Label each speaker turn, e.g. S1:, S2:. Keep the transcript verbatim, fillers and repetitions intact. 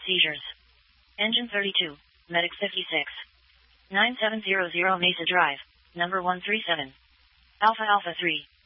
S1: seizures. Engine thirty-two, Medic fifty-six. nine seven zero zero Mesa Drive, number one three seven. Alpha Alpha three.